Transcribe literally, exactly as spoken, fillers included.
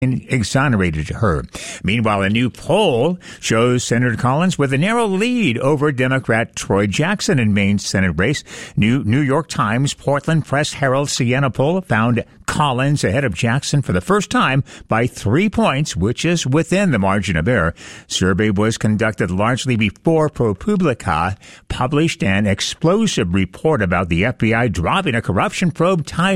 exonerated her. Meanwhile, a new poll shows Senator Collins with a narrow lead over Democrat Troy Jackson in Maine's Senate race. New New York Times, Portland Press Herald, Siena poll found Collins ahead of Jackson for the first time by three points, which is within the margin of error. Survey was conducted largely before ProPublica published an explosive report about the F B I dropping a corruption probe tied